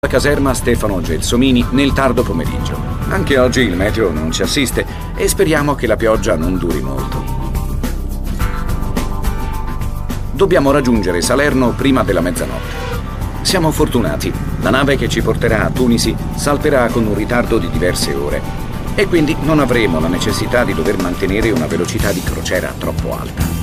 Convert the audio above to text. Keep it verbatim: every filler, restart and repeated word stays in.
La caserma Stefano Gelsomini nel tardo pomeriggio. Anche oggi il meteo non ci assiste e speriamo che la pioggia non duri molto. Dobbiamo raggiungere Salerno prima della mezzanotte. Siamo fortunati, la nave che ci porterà a Tunisi salperà con un ritardo di diverse ore e quindi non avremo la necessità di dover mantenere una velocità di crociera troppo alta.